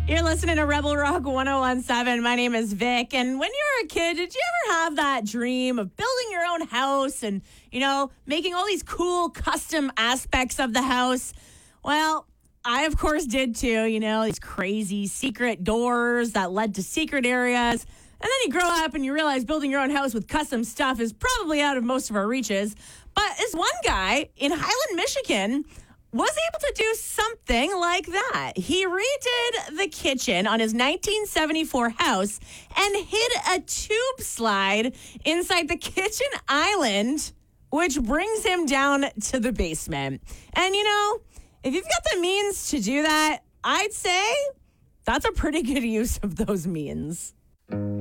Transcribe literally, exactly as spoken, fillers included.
You're listening to Rebel Rock one oh one point seven. My name is Vic. And when you were a kid, did you ever have that dream of building your own house and, you know, making all these cool custom aspects of the house? Well, I, of course, did too. You know, these crazy secret doors that led to secret areas. And then you grow up and you realize building your own house with custom stuff is probably out of most of our reaches. But this one guy in Highland, Michigan, was able to do something like that. He redid the kitchen on his nineteen seventy-four house and hid a tube slide inside the kitchen island, which brings him down to the basement. And, you know, if you've got the means to do that, I'd say that's a pretty good use of those means.